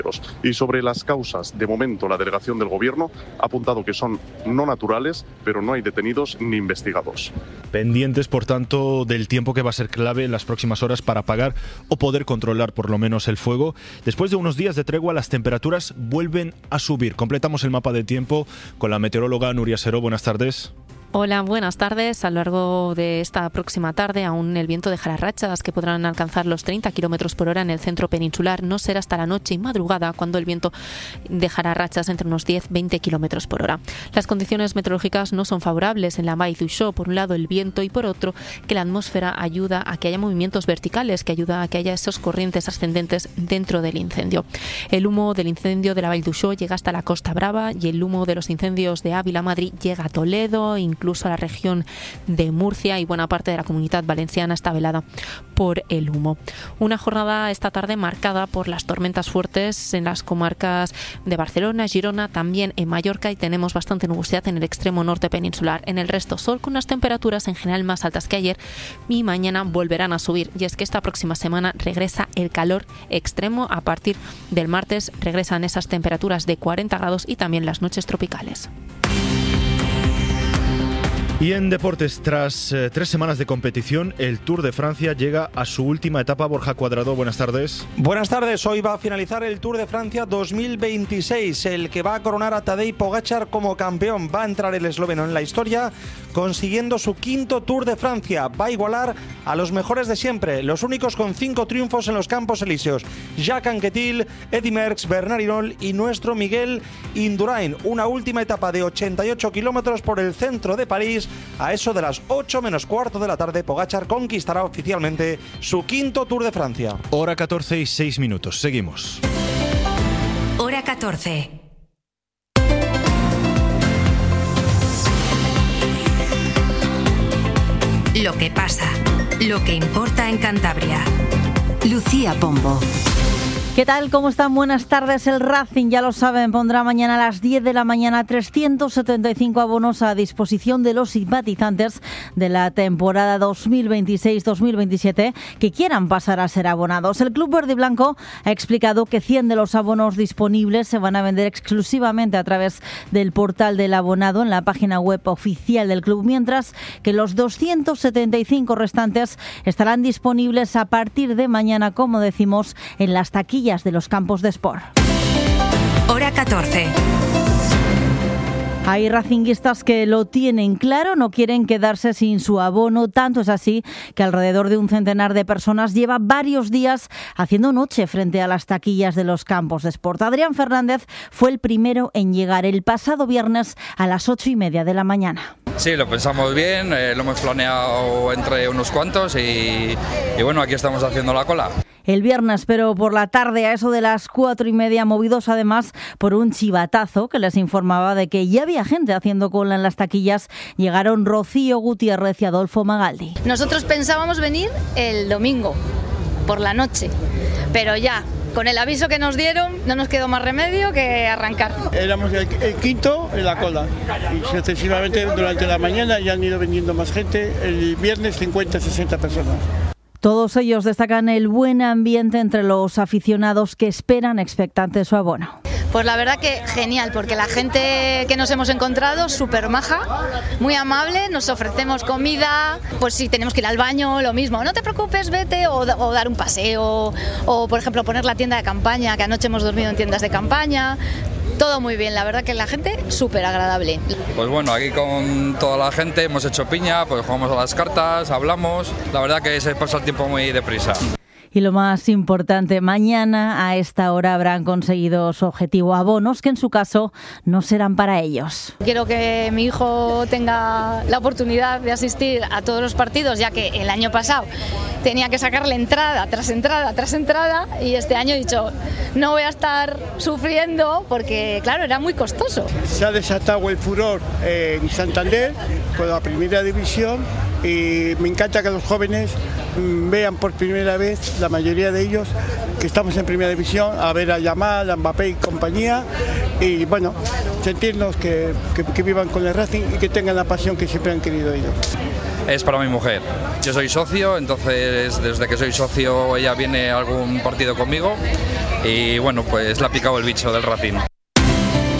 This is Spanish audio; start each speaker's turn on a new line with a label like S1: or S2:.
S1: Y sobre las causas, de momento la delegación del Gobierno ha apuntado que son no naturales, pero no hay detenidos ni investigados.
S2: Pendientes, por tanto, del tiempo que va a ser clave en las próximas horas para apagar o poder controlar por lo menos el fuego. Después de unos días de tregua, las temperaturas vuelven a subir. Completamos el mapa de tiempo con la meteoróloga Nuria Seró. Buenas tardes.
S3: Hola, buenas tardes. A lo largo de esta próxima tarde, aún el viento dejará rachas que podrán alcanzar los 30 km por hora en el centro peninsular. No será hasta la noche y madrugada cuando el viento dejará rachas entre unos 10-20 km por hora. Las condiciones meteorológicas no son favorables en la Vall d'Uixó. Por un lado el viento y por otro que la atmósfera ayuda a que haya movimientos verticales, que ayuda a que haya esos corrientes ascendentes dentro del incendio. El humo del incendio de la Vall d'Uixó llega hasta la Costa Brava y el humo de los incendios de Ávila, Madrid, llega a Toledo, incluso a la región de Murcia, y buena parte de la Comunidad Valenciana está velada por el humo. Una jornada esta tarde marcada por las tormentas fuertes en las comarcas de Barcelona, Girona, también en Mallorca, y tenemos bastante nubosidad en el extremo norte peninsular. En el resto, sol con unas temperaturas en general más altas que ayer, y mañana volverán a subir. Y es que esta próxima semana regresa el calor extremo. A partir del martes regresan esas temperaturas de 40 grados y también las noches tropicales.
S2: Y en deportes, tras 3 semanas de competición, el Tour de Francia llega a su última etapa. Borja Cuadrado, buenas tardes.
S4: Buenas tardes. Hoy va a finalizar el Tour de Francia 2026, el que va a coronar a Tadej Pogačar como campeón. Va a entrar el esloveno en la historia, consiguiendo su 5º Tour de Francia. Va a igualar a los mejores de siempre, los únicos con 5 triunfos en los Campos Elíseos: Jacques Anquetil, Eddy Merckx, Bernard Hinault y nuestro Miguel Indurain. Una última etapa de 88 kilómetros por el centro de París. A eso de las 8 menos cuarto de la tarde, Pogačar conquistará oficialmente su 5º Tour de Francia.
S2: Hora 14 y 6 minutos. Seguimos.
S5: Hora 14. Lo que pasa, lo que importa en Cantabria. Lucía Pombo.
S6: ¿Qué tal? ¿Cómo están? Buenas tardes. El Racing, ya lo saben, pondrá mañana a las 10 de la mañana 375 abonos a disposición de los simpatizantes de la temporada 2026-2027 que quieran pasar a ser abonados. El Club Verde y Blanco ha explicado que 100 de los abonos disponibles se van a vender exclusivamente a través del portal del abonado en la página web oficial del club, mientras que los 275 restantes estarán disponibles a partir de mañana, como decimos, en las taquillas de los campos de Sport.
S5: Hora 14.
S6: Hay racinguistas que lo tienen claro, no quieren quedarse sin su abono. Tanto es así que alrededor de un centenar de personas lleva varios días haciendo noche frente a las taquillas de los campos de Sport. Adrián Fernández fue el primero en llegar el pasado viernes a las 8:30 de la mañana.
S7: Sí, lo pensamos bien, lo hemos planeado entre unos cuantos y bueno, aquí estamos haciendo la cola.
S6: El viernes, pero por la tarde, a eso de las 4:30, movidos además por un chivatazo que les informaba de que ya había gente haciendo cola en las taquillas, llegaron Rocío Gutiérrez y Adolfo Magaldi.
S8: Nosotros pensábamos venir el domingo, por la noche, pero ya, con el aviso que nos dieron, no nos quedó más remedio que arrancar.
S9: Éramos el quinto en la cola y sucesivamente durante la mañana ya han ido vendiendo más gente. El viernes 50-60 personas.
S6: Todos ellos destacan el buen ambiente entre los aficionados que esperan expectantes su abono.
S8: Pues la verdad que genial, porque la gente que nos hemos encontrado, súper maja, muy amable, nos ofrecemos comida, pues si tenemos que ir al baño, lo mismo, no te preocupes, vete, o dar un paseo, o por ejemplo poner la tienda de campaña, que anoche hemos dormido en tiendas de campaña. Todo muy bien, la verdad que la gente súper agradable.
S7: Pues bueno, aquí con toda la gente hemos hecho piña, pues jugamos a las cartas, hablamos, la verdad que se pasa el tiempo muy deprisa.
S6: Y lo más importante, mañana a esta hora habrán conseguido su objetivo, abonos que en su caso no serán para ellos.
S8: Quiero que mi hijo tenga la oportunidad de asistir a todos los partidos, ya que el año pasado tenía que sacarle entrada tras entrada tras entrada, y este año he dicho, no voy a estar sufriendo porque, claro, era muy costoso.
S9: Se ha desatado el furor en Santander con la primera división y me encanta que los jóvenes vean por primera vez, la mayoría de ellos, que estamos en primera división, a ver a Yamal, a Mbappé y compañía, y bueno, sentirnos que vivan con el Racing y que tengan la pasión que siempre han querido ellos.
S7: Es para mi mujer. Yo soy socio, entonces desde que soy socio ella viene a algún partido conmigo y bueno, pues le ha picado el bicho del Racing.